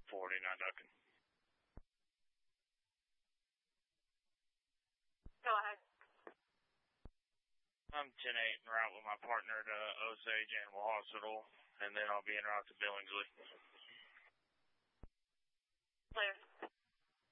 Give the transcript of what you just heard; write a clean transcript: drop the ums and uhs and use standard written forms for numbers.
40, not ducking. Go ahead. I'm 10-8 en route with my partner to Osage Animal Hospital, and then I'll be en route to Billingsley. Clear.